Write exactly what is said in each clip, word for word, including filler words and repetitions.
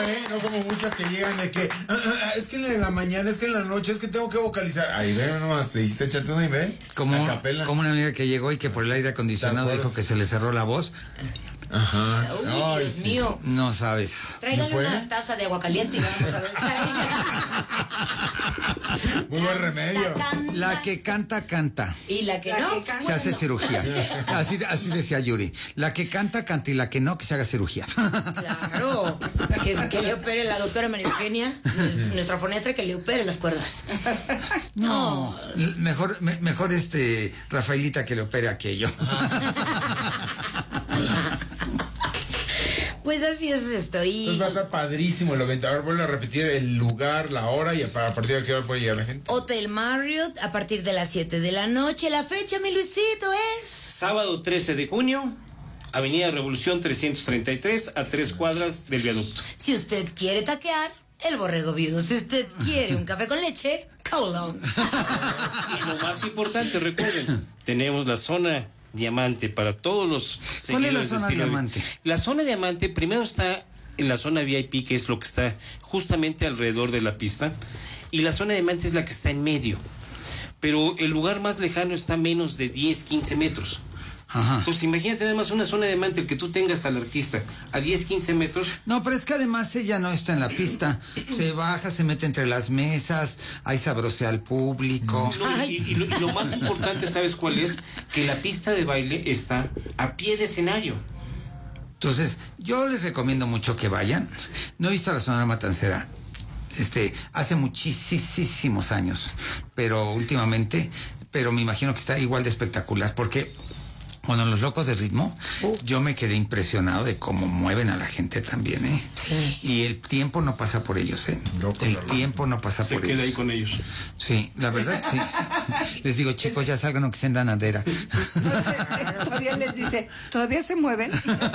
¿eh? No como muchas que llegan de que, ah, ah, es que en la mañana, es que en la noche, es que tengo que vocalizar. Ahí ve nomás, le dijiste, échate una y ve. Como, como una amiga que llegó y que por el aire acondicionado dijo que se le cerró la voz. Ajá. Uy, Ay, Dios sí. mío. No sabes. Tráiganle una taza de agua caliente y vamos a ver. Muy buen remedio. La que canta, canta. Y la que La no, que canta. Se hace bueno. cirugía. Así, así decía Yuri. La que canta, canta, y la que no, que se haga cirugía. Claro, que, que le opere la doctora María Eugenia, nuestra fonetra, que le opere las cuerdas. No, mejor, me- mejor este Rafaelita que le opere aquello. Pues así es esto. Y Pues va a estar padrísimo el evento. A ver, vuelve a repetir el lugar, la hora y a a partir de qué hora puede llegar la gente. Hotel Marriott a partir de las siete de la noche. La fecha, mi Luisito, es Sábado trece de junio, Avenida Revolución trescientos treinta y tres, a tres cuadras del viaducto. si usted quiere taquear, el borrego viudo. Si usted quiere un café con leche, Colón. Y lo más importante, recuerden, tenemos la zona diamante para todos los ¿Cuál es la seguidores de zona estilo de- diamante? La zona diamante primero está en la zona V I P, que es lo que está justamente alrededor de la pista, y la zona diamante es la que está en medio, pero el lugar más lejano está a menos de diez, quince metros. Ajá. Entonces imagínate nada más una zona diamante, el que tú tengas al artista a diez, quince metros. No, pero es que además ella no está en la pista. Se baja, se mete entre las mesas, ahí sabrosea al público. No, y, y lo, y lo más importante, ¿sabes cuál es? Que la pista de baile está a pie de escenario. Entonces, yo les recomiendo mucho que vayan. No he visto la Sonora Matancera este, hace muchísimos años, pero últimamente, pero me imagino que está igual de espectacular, porque bueno, Los Locos del Ritmo, Uh. yo me quedé impresionado de cómo mueven a la gente también, ¿eh? Sí. Y el tiempo no pasa por ellos, ¿eh? Locos El del Ritmo. tiempo no pasa Se por queda ellos. ahí con ellos. Sí, la verdad, sí. Les digo, chicos, ya salgan o que se en nadera. Todavía les dice, ¿todavía se mueven?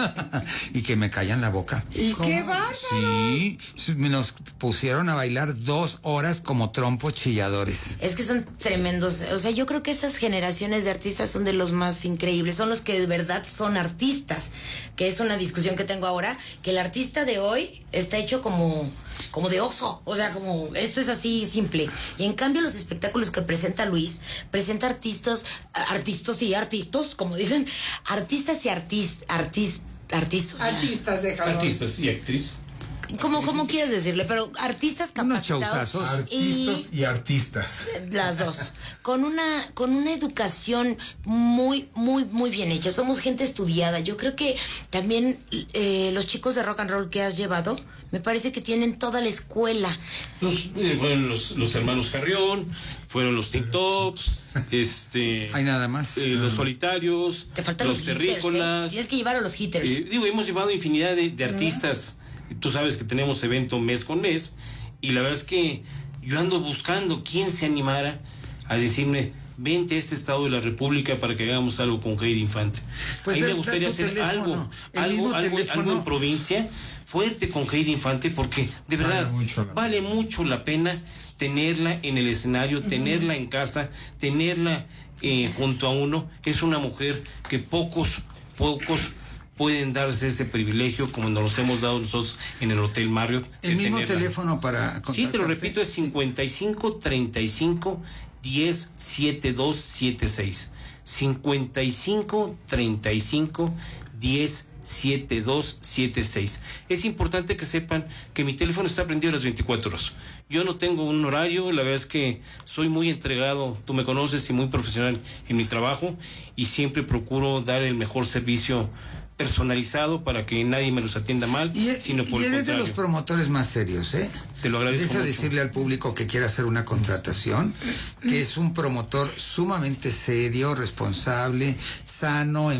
Y que me callan la boca. ¿Y qué bárbaro? Sí, nos pusieron a bailar dos horas como trompos chilladores. Es que son tremendos. O sea, yo creo que esas generaciones de artistas son de los más increíbles. Son los que de verdad son artistas. Que es una discusión que tengo ahora. Que el artista de hoy está hecho como, como de oso. O sea, como esto es así simple. Y en cambio los espectáculos que presenta Luis, presenta artistas, artistas y artistas, como dicen, artistas y artistas, artistas, artistas. Artistas, déjalo. Artistas y actriz. ¿Cómo, cómo quieres decirle? Pero artistas Unos capacitados. showzazos. Artistas y artistas. Las dos. Con una, con una educación muy, muy, muy bien hecha. Somos gente estudiada. Yo creo que también eh, los chicos de rock and roll que has llevado, me parece que tienen toda la escuela. Los, eh, fueron los, los hermanos Carrión, fueron los Teen Tops, este, Hay nada más. eh, los Solitarios, Te faltan los los, hitters, Terrícolas. ¿eh? Tienes que llevar a los hitters. Eh, digo, hemos llevado infinidad de, de artistas. Tú sabes que tenemos evento mes con mes. Y la verdad es que yo ando buscando quién se animara a decirme, vente a este estado de la República para que hagamos algo con Heidi Infante. Pues a mí da- me da gustaría tu hacer teléfono, algo, el algo, mismo algo, teléfono. algo en provincia fuerte con Heidi Infante, porque de Vale verdad mucho la vale mucho la pena tenerla en el escenario, tenerla en casa, tenerla eh, junto a uno. Es una mujer que pocos, pocos pueden darse ese privilegio como nos los hemos dado nosotros en el Hotel Marriott. El de mismo tenerla. teléfono para Sí, te lo contactarte. repito, es cincuenta y cinco, treinta y cinco, diez, setenta y dos, setenta y seis. cincuenta y cinco, treinta y cinco, diez, setenta y dos, setenta y seis. Es importante que sepan que mi teléfono está prendido las veinticuatro horas. Yo no tengo un horario, la verdad es que soy muy entregado, tú me conoces, y muy profesional en mi trabajo, y siempre procuro dar el mejor servicio personalizado para que nadie me los atienda mal, Y, sino por y el eres de contrario. los promotores más serios, ¿eh? Te lo agradezco Deja mucho. decirle al público que quiera hacer una contratación, que es un promotor sumamente serio, responsable, sano,